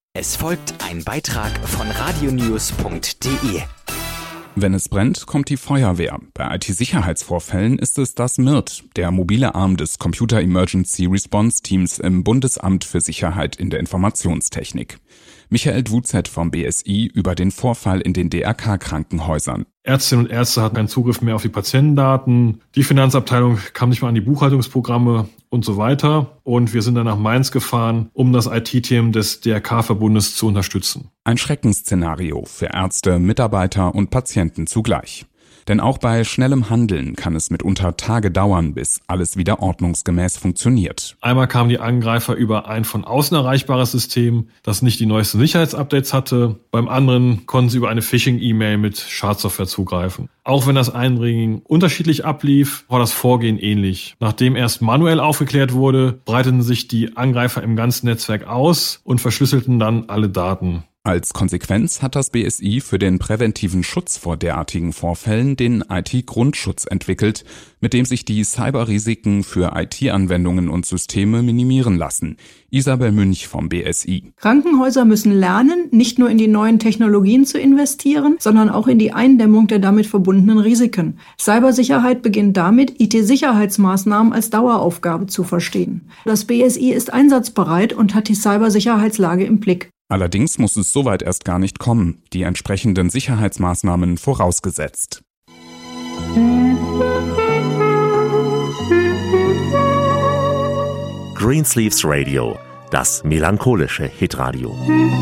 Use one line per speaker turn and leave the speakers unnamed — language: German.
Es folgt ein Beitrag von radionews.de.
Wenn es brennt, kommt die Feuerwehr. Bei IT-Sicherheitsvorfällen ist es das MIRT, der mobile Arm des Computer Emergency Response Teams im Bundesamt für Sicherheit in der Informationstechnik. Michael Dwuzet vom BSI über den Vorfall in den DRK-Krankenhäusern.
Ärztinnen und Ärzte hatten keinen Zugriff mehr auf die Patientendaten. Die Finanzabteilung kam nicht mehr an die Buchhaltungsprogramme und so weiter. Und wir sind dann nach Mainz gefahren, um das IT-Team des DRK-Verbundes zu unterstützen.
Ein Schreckensszenario für Ärzte, Mitarbeiter und Patienten zugleich. Denn auch bei schnellem Handeln kann es mitunter Tage dauern, bis alles wieder ordnungsgemäß funktioniert.
Einmal kamen die Angreifer über ein von außen erreichbares System, das nicht die neuesten Sicherheitsupdates hatte. Beim anderen konnten sie über eine Phishing-E-Mail mit Schadsoftware zugreifen. Auch wenn das Eindringen unterschiedlich ablief, war das Vorgehen ähnlich. Nachdem erst manuell aufgeklärt wurde, breiteten sich die Angreifer im ganzen Netzwerk aus und verschlüsselten dann alle Daten.
Als Konsequenz hat das BSI für den präventiven Schutz vor derartigen Vorfällen den IT-Grundschutz entwickelt, mit dem sich die Cyberrisiken für IT-Anwendungen und Systeme minimieren lassen. Isabel Münch vom BSI.
Krankenhäuser müssen lernen, nicht nur in die neuen Technologien zu investieren, sondern auch in die Eindämmung der damit verbundenen Risiken. Cybersicherheit beginnt damit, IT-Sicherheitsmaßnahmen als Daueraufgabe zu verstehen. Das BSI ist einsatzbereit und hat die Cybersicherheitslage im Blick.
Allerdings muss es soweit erst gar nicht kommen, die entsprechenden Sicherheitsmaßnahmen vorausgesetzt.
Greensleeves Radio, das melancholische Hitradio.